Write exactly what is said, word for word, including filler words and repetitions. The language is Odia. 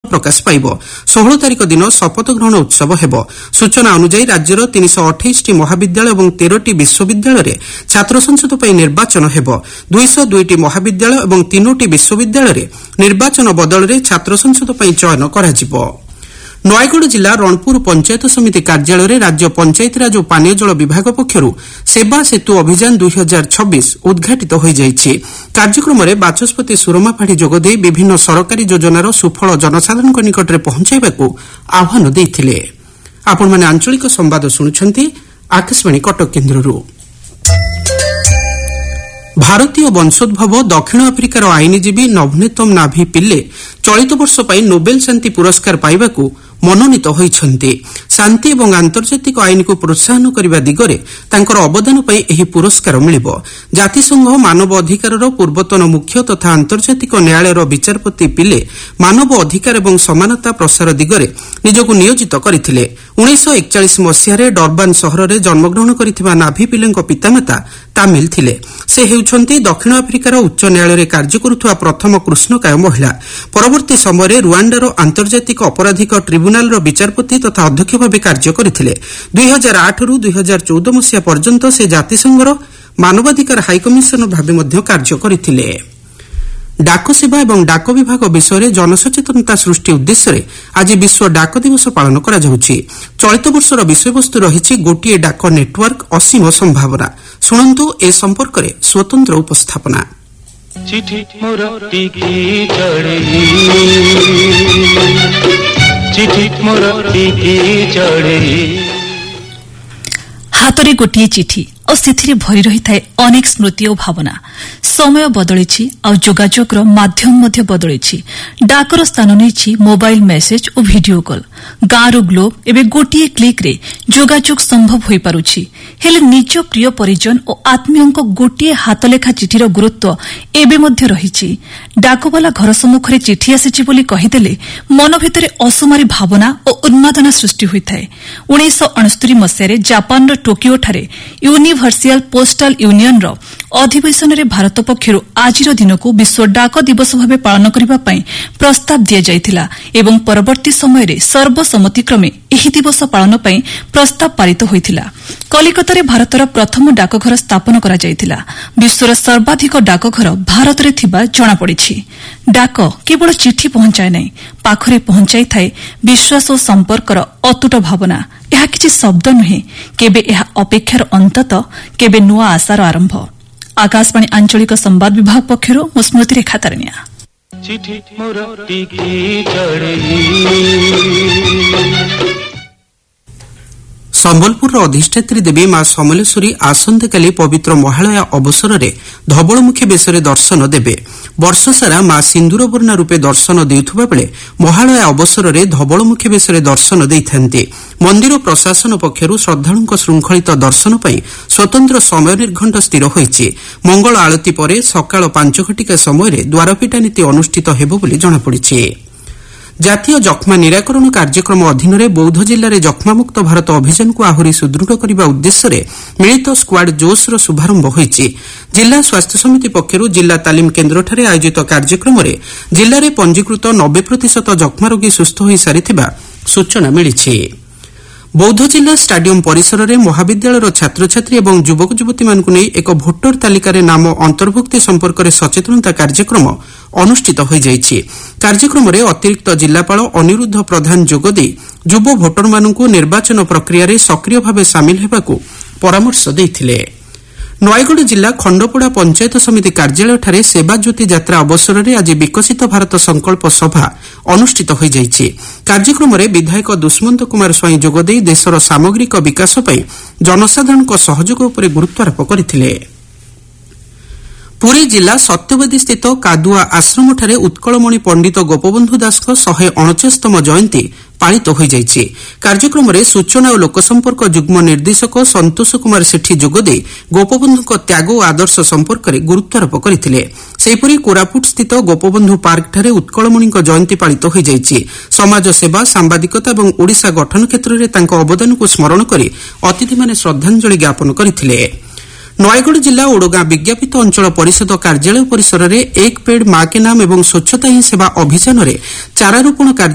ପ୍ରକାଶ ପାଇବ। ଷୋହଳ ତାରିଖ ଦିନ ଶପଥ ଗ୍ରହଣ ଉତ୍ସବ ହେବ। ସୂଚନା ଅନୁଯାୟୀ ରାଜ୍ୟର ତିନିଶହ ଅଠେଇଶଟି ମହାବିଦ୍ୟାଳୟ ଏବଂ ତେରଟି ବିଶ୍ୱବିଦ୍ୟାଳୟରେ ଛାତ୍ର ସଂସଦ ପାଇଁ ନିର୍ବାଚନ ହେବ। ଦୁଇଶହ ଦୁଇଟି ମହାବିଦ୍ୟାଳୟ ଏବଂ ତିନୋଟି ବିଶ୍ୱବିଦ୍ୟାଳୟରେ ନିର୍ବାଚନ ବଦଳରେ ଛାତ୍ର ସଂସଦ ପାଇଁ ଚୟନ କରାଯିବ। ନୟାଗଡ଼ ଜିଲ୍ଲା ରଣପୁର ପଞ୍ଚାୟତ ସମିତି କାର୍ଯ୍ୟାଳୟରେ ରାଜ୍ୟ ପଞ୍ଚାୟତିରାଜ ଓ ପାନୀୟ ଜଳ ବିଭାଗ ପକ୍ଷରୁ ସେବା ସେତୁ ଅଭିଯାନ ଦୁଇ ହଜାର ଛବିଶ ଉଦ୍ଘାଟିତ ହୋଇଯାଇଛି। କାର୍ଯ୍ୟକ୍ରମରେ ବାଚସ୍ପତି ସୁରମା ପାଢ଼ୀ ଯୋଗଦେଇ ବିଭିନ୍ନ ସରକାରୀ ଯୋଜନାର ସୁଫଳ ଜନସାଧାରଣଙ୍କ ନିକଟରେ ପହଞ୍ଚାଇବାକୁ ଆହ୍ୱାନ ଦେଇଥିଲେ। ଆପଣମାନେ ଆଞ୍ଚଳିକ ସମ୍ବାଦ ଶୁଣୁଛନ୍ତି ଆକାଶବାଣୀ କଟକ କେନ୍ଦ୍ରରୁ। ଭାରତୀୟ ବଂଶୋଦ୍ଭବ ଦକ୍ଷିଣ ଆଫ୍ରିକାର ଆଇନଜୀବୀ ନଭନେତମ ନାଭି ପିଲ୍ଲେ ଚଳିତ ବର୍ଷ ପାଇଁ ନୋବେଲ ଶାନ୍ତି ପୁରସ୍କାର ପାଇବାକୁ ମନୋନୀତ ହୋଇଛନ୍ତି। ଶାନ୍ତି ଏବଂ ଆନ୍ତର୍ଜାତିକ ଆଇନକୁ ପ୍ରୋତ୍ସାହନ କରିବା ଦିଗରେ ତାଙ୍କର ଅବଦାନ ପାଇଁ ଏହି ପୁରସ୍କାର ମିଳିବ। ଜାତିସଂଘ ମାନବ ଅଧିକାରର ପୂର୍ବତନ ମୁଖ୍ୟ ତଥା ଆନ୍ତର୍ଜାତିକ ନ୍ୟାୟାଳୟର ବିଚାରପତି ପିଲେ ମାନବ ଅଧିକାର ଏବଂ ସମାନତା ପ୍ରସାର ଦିଗରେ ନିଜକୁ ନିୟୋଜିତ କରିଥିଲେ। ଉଣେଇଶହ ଏକଚାଳିଶ ମସିହାରେ ଡର୍ବାନ ସହରରେ ଜନ୍ମଗ୍ରହଣ କରିଥିବା ନାଭି ପିଲେଙ୍କ ପିତାମାତା ତାମିଲ ଥିଲେ। ସେ ହେଉଛନ୍ତି ଦକ୍ଷିଣ ଆଫ୍ରିକାର ଉଚ୍ଚ ନ୍ୟାୟାଳୟରେ କାର୍ଯ୍ୟ କରୁଥିବା ପ୍ରଥମ କୃଷ୍ଣକାୟ ମହିଳା। ପରବର୍ତ୍ତୀ ସମୟରେ ରୁଆଣ୍ଡାର ଆନ୍ତର୍ଜାତିକ ଅପରାଧିକ ଟ୍ରିବ୍ୟୁନାଲର ବିଚାରପତି ତଥା ଅଧ୍ୟକ୍ଷ ଭାବେ କାର୍ଯ୍ୟ କରିଥିଲେ। ଦୁଇ ହଜାର ଆଠରୁ ଦୁଇ ହଜାର ଚଉଦ ମସିହା ପର୍ଯ୍ୟନ୍ତ ସେ ଜାତିସଂଘର ମାନବାଧିକାର ହାଇକମିଶନର ଭାବେ ମଧ୍ୟ କାର୍ଯ୍ୟ କରିଥିଲେ। ଡାକସେବା ଏବଂ ଡାକ ବିଭାଗ ବିଷୟରେ ଜନସଚେତନତା ସୃଷ୍ଟି ଉଦ୍ଦେଶ୍ୟରେ ଆଜି ବିଶ୍ୱ ଡାକ ଦିବସ ପାଳନ କରାଯାଉଛି। ଚଳିତ ବର୍ଷର ବିଷୟବସ୍ତୁ ରହିଛି ଗୋଟିଏ ଡାକ ନେଟୱାର୍କ ଅସୀମ ସମ୍ଭାବନା। ଶୁଣନ୍ତୁ ଏ ସମ୍ପର୍କରେ ସ୍ୱତନ୍ତ୍ର ଉପସ୍ଥାପନା। ଚିଠି ମୋର ଟିକି ଚଢ଼େଇ ଚିଠି ମୋର ଟିକି ଚଢ଼େଇ ହାତରେ ଗୋଟିଏ ଚିଠି ଆଉ ସେଥିରେ ଭରି ରହିଥାଏ ଅନେକ ସ୍ମୃତି ଓ ଭାବନା। ସମୟ ବଦଳିଛି ଆଉ ଯୋଗାଯୋଗର ମାଧ୍ୟମ ମଧ୍ୟ ବଦଳିଛି। ଡାକର ସ୍ଥାନ ନେଇଛି ମୋବାଇଲ ମେସେଜ ଓ ଭିଡିଓ କଲ୍। ଗାଁରୁ ଗ୍ଲୋବ ଏବେ ଗୋଟିଏ କ୍ଲିକ୍ରେ ଯୋଗାଯୋଗ ସମ୍ଭବ ହୋଇପାରୁଛି। ହେଲେ ନିଜ ପ୍ରିୟ ପରିଜନ ଓ ଆତ୍ମୀୟଙ୍କ ଗୋଟିଏ ହାତଲେଖା ଚିଠିର ଗୁରୁତ୍ୱ ଏବେ ମଧ୍ୟ ରହିଛି। ଡାକବାଲା ଘର ସମ୍ମୁଖରେ ଚିଠି ଆସିଛି ବୋଲି କହିଦେଲେ ମନ ଭିତରେ ଅସୁମାରୀ ଭାବନା ଓ ଉନ୍ମାଦନା ସୃଷ୍ଟି ହୋଇଥାଏ। ଉଣେଇଶହ ଅଣସ୍ତରୀ ମସିହାରେ ଜାପାନର ଟୋକିଓଠାରେ ୟୁନିଭର୍ସିଆଲ ପୋଷ୍ଟାଲ ୟୁନିୟନର ଅଧିବେଶନରେ ଭାରତ ପକ୍ଷରୁ ଆଜିର ଦିନକୁ ବିଶ୍ୱ ଡାକ ଦିବସ ଭାବେ ପାଳନ କରିବା ପାଇଁ ପ୍ରସ୍ତାବ ଦିଆଯାଇଥିଲା ଏବଂ ପରବର୍ତ୍ତୀ ସମୟରେ ସର୍ବସମ୍ମତିକ୍ରମେ ଏହି ଦିବସ ପାଳନ ପାଇଁ ପ୍ରସ୍ତାବ ପାରିତ ହୋଇଥିଲା। କଲିକତାରେ ଭାରତର ପ୍ରଥମ ଡାକଘର ସ୍ଥାପନ କରାଯାଇଥିଲା। ବିଶ୍ୱର ସର୍ବାଧିକ ଡାକଘର ଭାରତରେ ଥିବା ଜଣାପଡ଼ିଛି। ଡାକ କେବଳ ଚିଠି ପହଞ୍ଚାଏ ନାହିଁ, ପାଖରେ ପହଞ୍ଚାଇଥାଏ ବିଶ୍ୱାସ ଓ ସମ୍ପର୍କର ଅତୁଟ ଭାବନା। ଏହା କିଛି ଶବ୍ଦ ନୁହେଁ, କେବେ ଏହା ଅପେକ୍ଷାର ଅନ୍ତତ, କେବେ ନୂଆ ଆଶାର ଆରମ୍ଭ। ଆକାଶବାଣୀ ଆଞ୍ଚଳିକ ସମ୍ବାଦ ବିଭାଗ ପକ୍ଷରୁ ମୁଁ ସ୍ମୃତି ରେଖା ତାରିଣିଆ। ଚିଠି ମୋର ଟିକି ଚଢ଼େଇ ସମ୍ବଲପୁରର ଅଧିଷ୍ଠାତ୍ରୀ ଦେବୀ ମା ସମଲେଶ୍ୱରୀ ଆସନ୍ତାକାଲି ପବିତ୍ର ମହାଳୟା ଅବସରରେ ଧବଳମୁଖୀ ବେଶରେ ଦର୍ଶନ ଦେବେ। ବର୍ଷସାରା ମା ସିନ୍ଦୁର ବର୍ଣ୍ଣା ରୂପେ ଦର୍ଶନ ଦେଉଥିବା ବେଳେ ମହାଳୟା ଅବସରରେ ଧବଳମୁଖୀ ବେଶରେ ଦର୍ଶନ ଦେଇଥାନ୍ତି। ମନ୍ଦିର ପ୍ରଶାସନ ପକ୍ଷରୁ ଶ୍ରଦ୍ଧାଳୁଙ୍କ ଶୃଙ୍ଖଳିତ ଦର୍ଶନ ପାଇଁ ସ୍ୱତନ୍ତ୍ର ସମୟ ନିର୍ଘଣ୍ଟ ସ୍ଥିର ହୋଇଛି। ମଙ୍ଗଳ ଆଳତୀ ପରେ ସକାଳ ପାଞ୍ଚ ଘଟିକା ସମୟରେ ଦ୍ୱାରପିଠା ନୀତି ଅନୁଷ୍ଠିତ ହେବ ବୋଲି ଜଣାପଡ଼ିଛି। ଜାତୀୟ ଯକ୍ଷ୍ମା ନିରାକରଣ କାର୍ଯ୍ୟକ୍ରମ ଅଧୀନରେ ବୌଦ୍ଧ ଜିଲ୍ଲାରେ ଯକ୍ଷ୍ମାମୁକ୍ତ ଭାରତ ଅଭିଯାନକୁ ଆହୁରି ସୁଦୃଢ଼ କରିବା ଉଦ୍ଦେଶ୍ୟରେ ମିଳିତ ସ୍କ୍ୱାଡ୍ ଜୋସ୍ର ଶୁଭାରମ୍ଭ ହୋଇଛି। ଜିଲ୍ଲା ସ୍ୱାସ୍ଥ୍ୟ ସମିତି ପକ୍ଷରୁ ଜିଲ୍ଲା ତାଲିମ କେନ୍ଦ୍ରଠାରେ ଆୟୋଜିତ କାର୍ଯ୍ୟକ୍ରମରେ ଜିଲ୍ଲାରେ ପଞ୍ଜୀକୃତ ନବେ ପ୍ରତିଶତ ଯକ୍ଷ୍ମା ରୋଗୀ ସୁସ୍ଥ ହୋଇସାରିଥିବା ସୂଚନା ମିଳିଛି। ବୌଦ୍ଧ ଜିଲ୍ଲା ଷ୍ଟାଡିୟମ ପରିସରରେ ମହାବିଦ୍ୟାଳୟର ଛାତ୍ରଛାତ୍ରୀ ଏବଂ ଯୁବକ ଯୁବତୀମାନଙ୍କୁ ନେଇ ଏକ ଭୋଟର ତାଲିକାରେ ନାମ ଅନ୍ତର୍ଭୁକ୍ତି ସମ୍ପର୍କରେ ସଚେତନତା କାର୍ଯ୍ୟକ୍ରମ ଅନୁଷ୍ଠିତ ହୋଇଯାଇଛି। କାର୍ଯ୍ୟକ୍ରମରେ ଅତିରିକ୍ତ ଜିଲ୍ଲାପାଳ ଅନିରୁଦ୍ଧ ପ୍ରଧାନ ଯୋଗଦେଇ ଯୁବ ଭୋଟରମାନଙ୍କୁ ନିର୍ବାଚନ ପ୍ରକ୍ରିୟାରେ ସକ୍ରିୟ ଭାବେ ସାମିଲ ହେବାକୁ ପରାମର୍ଶ ଦେଇଥିଲେ। ନୟାଗଡ଼ ଜିଲ୍ଲା ଖଣ୍ଡପଡ଼ା ପଞ୍ଚାୟତ ସମିତି କାର୍ଯ୍ୟାଳୟଠାରେ ସେବାଜ୍ୟୋତି ଯାତ୍ରା ଅବସରରେ ଆଜି ବିକଶିତ ଭାରତ ସଂକଳ୍ପ ସଭା ଅନୁଷ୍ଠିତ ହୋଇଯାଇଛି। କାର୍ଯ୍ୟକ୍ରମରେ ବିଧାୟକ ଦୁଷ୍ମନ୍ତ କୁମାର ସ୍ୱାଇଁ ଯୋଗଦେଇ ଦେଶର ସାମଗ୍ରିକ ବିକାଶ ପାଇଁ ଜନସାଧାରଣଙ୍କ ସହଯୋଗ ଉପରେ ଗୁରୁତ୍ୱାରୋପ କରିଥିଲେ। ପୁରୀ ଜିଲ୍ଲା ସତ୍ୟବାଦୀସ୍ଥିତ କାଦୁଆ ଆଶ୍ରମଠାରେ ଉତ୍କଳମଣି ପଣ୍ଡିତ ଗୋପବନ୍ଧୁ ଦାସଙ୍କ ଶହେ ଅଣଚାଶତମ ଜୟନ୍ତୀ ପାଳିତ ହୋଇଯାଇଛି। କାର୍ଯ୍ୟକ୍ରମରେ ସୂଚନା ଓ ଲୋକସମ୍ପର୍କ ଯୁଗ୍ମ ନିର୍ଦ୍ଦେଶକ ସନ୍ତୋଷ କୁମାର ସେଠୀ ଯୋଗଦେଇ ଗୋପବନ୍ଧୁଙ୍କ ତ୍ୟାଗ ଓ ଆଦର୍ଶ ସମ୍ପର୍କରେ ଗୁରୁତ୍ୱାରୋପ କରିଥିଲେ। ସେହିପରି କୋରାପୁଟସ୍ଥିତ ଗୋପବନ୍ଧୁ ପାର୍କଠାରେ ଉତ୍କଳମଣିଙ୍କ ଜୟନ୍ତୀ ପାଳିତ ହୋଇଯାଇଛି। ସମାଜସେବା, ସାମ୍ବାଦିକତା ଏବଂ ଓଡ଼ିଶା ଗଠନ କ୍ଷେତ୍ରରେ ତାଙ୍କ ଅବଦାନକୁ ସ୍ମରଣ କରି ଅତିଥିମାନେ ଶ୍ରଦ୍ଧାଞ୍ଜଳି ଜ୍ଞାପନ କରିଥିଲେ। ନୟାଗଡ଼ ଜିଲ୍ଲା ଓଡଗାଁ ବିଜ୍ଞାପିତ ଅଞ୍ଚଳ ପରିଷଦ କାର୍ଯ୍ୟାଳୟ ପରିସରରେ ଏକ ପେଡ୍ ମା କେ ନାମ ଏବଂ ସ୍ୱଚ୍ଛତା ହିଁ ସେବା ଅଭିଯାନରେ ଚାରାରୋପଣ କାର୍ଯ୍ୟ